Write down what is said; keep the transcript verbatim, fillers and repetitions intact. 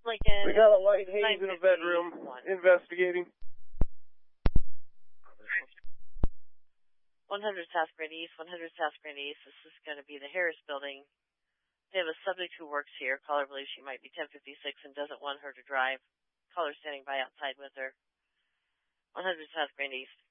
like a... We got a light haze in a bedroom. Investigating. one hundred South Grand East, one hundred South Grand East. This is going to be the Harris Building. They have a subject who works here. Caller believes she might be ten fifty-six and doesn't want her to drive. Caller standing by outside with her. one hundred South Grand East.